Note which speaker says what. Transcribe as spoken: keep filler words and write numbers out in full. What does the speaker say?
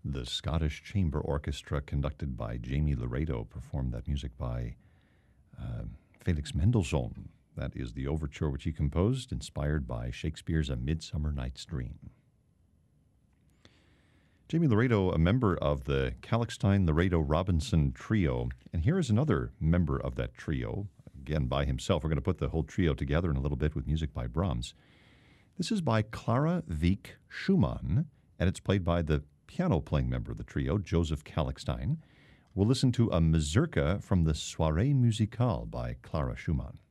Speaker 1: The Scottish Chamber Orchestra, conducted by Jamie Laredo, performed that music by uh, Felix Mendelssohn. That is the overture which he composed, inspired by Shakespeare's A Midsummer Night's Dream. Jamie Laredo, a member of the Kalkstein-Laredo-Robinson Trio. And here is another member of that trio, again by himself. We're going to put the whole trio together in a little bit with music by Brahms. This is by Clara Wieck Schumann, and it's played by the piano-playing member of the trio, Joseph Kalkstein. We'll listen to a mazurka from the Soirée Musicale by Clara Schumann.